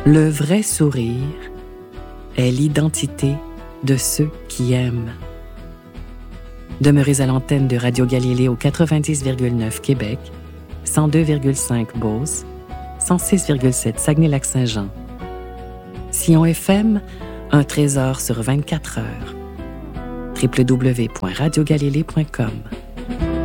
Le vrai sourire est l'identité de ceux qui aiment. Demeurez à l'antenne de Radio Galilée au 90,9 Québec, 102,5 Beauce, 106,7 Saguenay-Lac-Saint-Jean. Sillon FM, un trésor sur 24 heures. www.radiogalilée.com